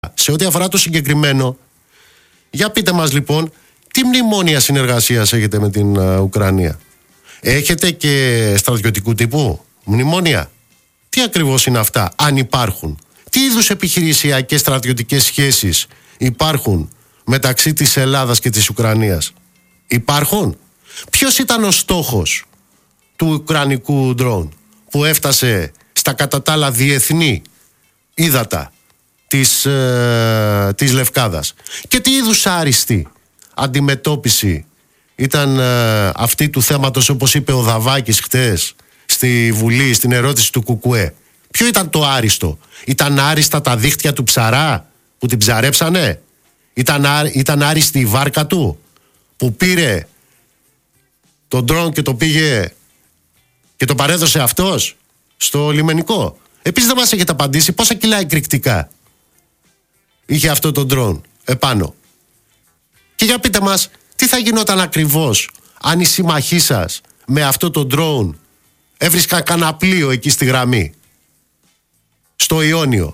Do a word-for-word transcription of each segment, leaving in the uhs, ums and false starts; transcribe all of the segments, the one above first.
Σε ό,τι αφορά το συγκεκριμένο, για πείτε μας λοιπόν, τι μνημόνια συνεργασίας έχετε με την uh, Ουκρανία? Έχετε και στρατιωτικού τύπου μνημόνια? Τι ακριβώς είναι αυτά, αν υπάρχουν? Τι είδους επιχειρησιακές στρατιωτικές σχέσεις υπάρχουν μεταξύ της Ελλάδας και της Ουκρανίας? Υπάρχουν? Ποιος ήταν ο στόχος του ουκρανικού ντρόουν που έφτασε στα κατά τα άλλα διεθνή ύδατα της, ε, της Λευκάδας? Και τι είδους άριστη αντιμετώπιση ήταν ε, αυτή του θέματος, όπως είπε ο Δαβάκης χτες στη Βουλή, στην ερώτηση του Κουκουέ? Ποιο ήταν το άριστο? Ήταν άριστα τα δίχτυα του ψαρά που την ψαρέψανε? Ήταν, α, ήταν άριστη η βάρκα του που πήρε τον ντρόουν και το πήγε και το παρέδωσε αυτός στο λιμενικό? Επίσης δεν μας έχετε απαντήσει πόσα κιλά εκρηκτικά είχε αυτό το ντρόουν επάνω. Και για πείτε μας, τι θα γινόταν ακριβώς αν οι σύμμαχοί σας με αυτό το ντρόουν έβρισκαν κανένα πλοίο εκεί στη γραμμή, στο Ιόνιο?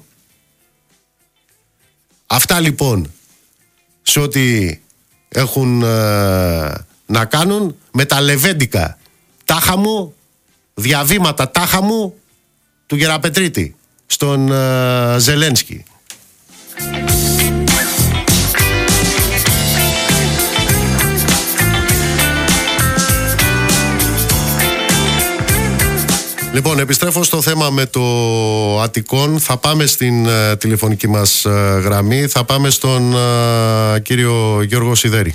Αυτά λοιπόν σε ό,τι έχουν ε, να κάνουν με τα λεβέντικα τάχα μου, διαβήματα τάχα μου του Γεραπετρίτη στον ε, Ζελένσκι. Λοιπόν, επιστρέφω στο θέμα με το Αττικόν. Θα πάμε στην uh, τηλεφωνική μας uh, γραμμή. Θα πάμε στον uh, κύριο Γιώργο Σιδέρη.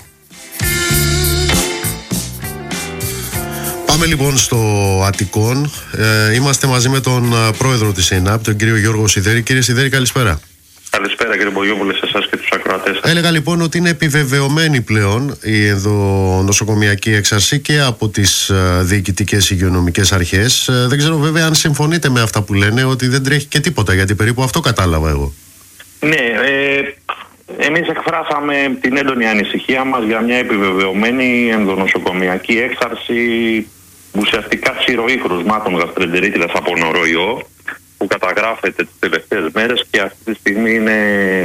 Πάμε λοιπόν στο Αττικόν. Ε, είμαστε μαζί με τον uh, πρόεδρο της ΕΙΝΑΠ, τον κύριο Γιώργο Σιδέρη. Κύριε Σιδέρη, καλησπέρα. Καλησπέρα κύριε Μπογιόπουλε, σε εσάς και τους ακροατές. Έλεγα λοιπόν ότι είναι επιβεβαιωμένη πλέον η ενδονοσοκομιακή έξαρση και από τις uh, διοικητικές υγειονομικές αρχές. Uh, δεν ξέρω βέβαια αν συμφωνείτε με αυτά που λένε, ότι δεν τρέχει και τίποτα, γιατί περίπου αυτό κατάλαβα εγώ. Ναι, ε, εμείς εκφράσαμε την έντονη ανησυχία μας για μια επιβεβαιωμένη ενδονοσοκομιακή έξαρση ουσιαστικά συρροή κρουσμάτων γαστρεντερίτιδας από νοροϊό, που καταγράφεται τις τελευταίες μέρες, και αυτή τη στιγμή είναι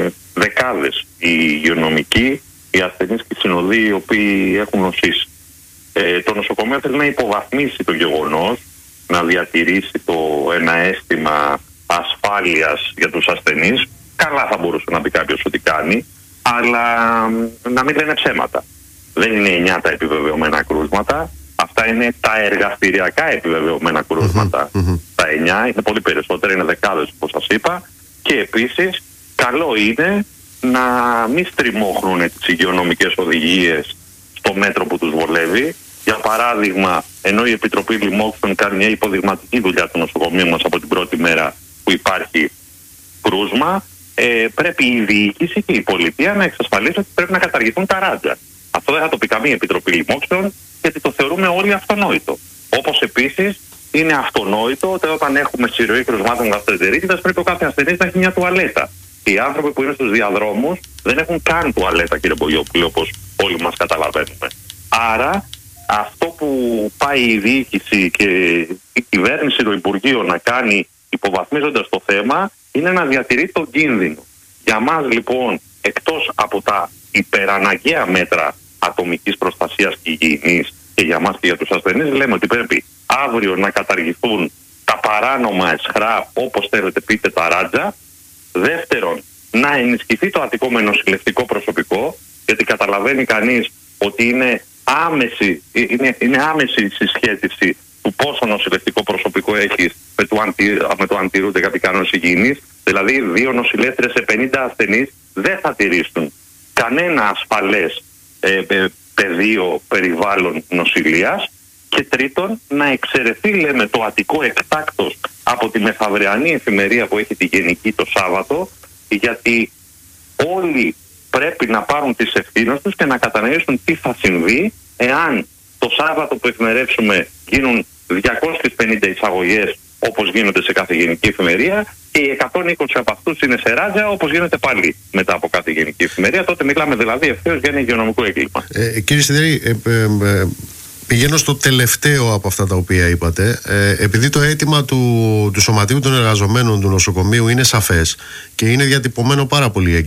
δεκάδες οι υγειονομικοί, οι ασθενείς και οι συνοδοί οι οποίοι έχουν νοσήσει. Ε, το νοσοκομείο θέλει να υποβαθμίσει το γεγονός, να διατηρήσει το ένα αίσθημα ασφάλειας για τους ασθενείς. Καλά θα μπορούσε να πει κάποιος ότι κάνει, αλλά να μην λένε ψέματα. Δεν είναι εννιά τα επιβεβαιωμένα κρούσματα. Αυτά είναι τα εργαστηριακά επιβεβαιωμένα κρούσματα. Mm-hmm. Τα εννιά είναι πολύ περισσότερα, είναι δεκάδες όπως σας είπα. Και επίσης καλό είναι να μην στριμώχνουν τις υγειονομικές οδηγίες στο μέτρο που τους βολεύει. Για παράδειγμα, ενώ η Επιτροπή Λοιμόξεων κάνει μια υποδειγματική δουλειά του νοσοκομείου μας από την πρώτη μέρα που υπάρχει κρούσμα, ε, πρέπει η διοίκηση και η πολιτεία να εξασφαλίσουν ότι πρέπει να καταργηθούν τα ράτζα. Αυτό δεν θα το πει καμία Επιτροπή Λοιμόξεων, γιατί το θεωρούμε όλοι αυτονόητο. Όπως επίσης είναι αυτονόητο ότι όταν έχουμε συρροή κρουσμάτων γαστρεντερίτιδας πρέπει ο κάθε ασθενής να έχει μια τουαλέτα. Οι άνθρωποι που είναι στους διαδρόμους δεν έχουν καν τουαλέτα, κύριε Μπογιόπουλε, όπως όλοι μας καταλαβαίνουμε. Άρα αυτό που πάει η διοίκηση και η κυβέρνηση, το Υπουργείο να κάνει υποβαθμίζοντας το θέμα, είναι να διατηρεί τον κίνδυνο. Για μας λοιπόν, εκτός από τα υπεραναγκαία μέτρα ατομικής προστασίας και υγιεινής και για μας και για τους ασθενείς, λέμε ότι πρέπει αύριο να καταργηθούν τα παράνομα εσχρά, όπως θέλετε πείτε τα ράτζα. Δεύτερον, να ενισχυθεί το αττικό με νοσηλευτικό προσωπικό, γιατί καταλαβαίνει κανείς ότι είναι άμεση, είναι, είναι άμεση η συσχέτιση του πόσο νοσηλευτικό προσωπικό έχεις με το αν, με το αν τηρούνται κάποιοι κανόνες υγιεινής. Δηλαδή δύο νοσηλεύτριες σε πενήντα ασθενείς δεν θα τηρήσουν κανένα ασφαλές ε, ε, πεδίο περιβάλλον νοσηλείας. Και τρίτον, να εξαιρεθεί, λέμε, το αττικό εκτάκτος από τη μεθαυριανή εφημερία που έχει τη Γενική το Σάββατο, γιατί όλοι πρέπει να πάρουν τις ευθύνες τους και να κατανοήσουν τι θα συμβεί εάν το Σάββατο που εφημερεύσουμε γίνουν διακόσιες πενήντα εισαγωγές όπως γίνονται σε κάθε γενική εφημερία και οι εκατόν είκοσι από αυτούς είναι σε ράτζα όπως γίνεται πάλι μετά από κάθε γενική εφημερία. Τότε μιλάμε δηλαδή ευθέως για ένα υγειονομικό έγκλημα. Ε, κύριε Σιδέρη, ε, ε, ε, Πηγαίνω στο τελευταίο από αυτά τα οποία είπατε. Ε, επειδή το αίτημα του, του Σωματείου των Εργαζομένων του νοσοκομείου είναι σαφές και είναι διατυπωμένο πάρα πολύ